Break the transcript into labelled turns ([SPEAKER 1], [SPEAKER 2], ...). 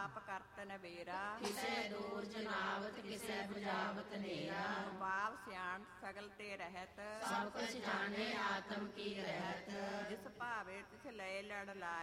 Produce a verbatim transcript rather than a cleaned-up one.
[SPEAKER 1] ਆਪ ਕਰਤ ਨਵੇਰਾ
[SPEAKER 2] ਕਿਸੇ ਦੂਰ ਜਨਾਵਤ ਕਿਸੇ ਬੁਝਾਵਤ ਨੇਰਾ
[SPEAKER 1] ਭਾਵ ਸਿਆਣ ਸਗਲ ਤੇ ਰਹਿਤ
[SPEAKER 2] ਸਭ ਕੁਛ ਜਾਣੇ ਆਤਮ ਕੀ ਰਹਿਤ
[SPEAKER 1] ਜਿਸ ਭਾਵੇ ਤਿਸ ਲਏ ਲੜ ਲਾਏ